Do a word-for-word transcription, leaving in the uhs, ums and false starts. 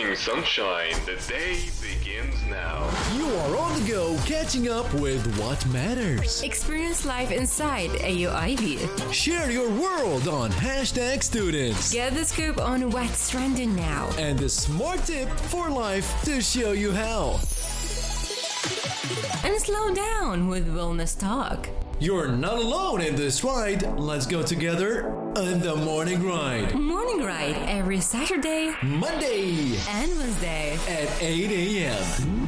Morning sunshine. The day begins now. You are on the go, catching up with what matters. Experience life inside A U I V. Share your world on hashtag students. Get the scoop on what's trending now. And the smart tip for life to show you how. And slow down with Wellness Talk. You're not alone in this ride. Let's go together on the Morning Ride. Morning Ride every Saturday, Monday, and Wednesday at eight a.m.